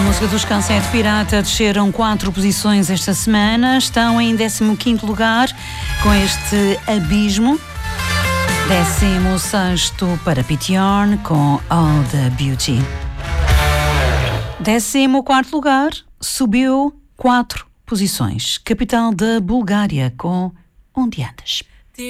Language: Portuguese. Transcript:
Música dos Cansete Pirata desceram 4 posições esta semana. Estão em 15º lugar com este Abismo. 16º para Pityorn com All the Beauty. 14º lugar, subiu 4 posições. Capital da Bulgária com Onde Andas.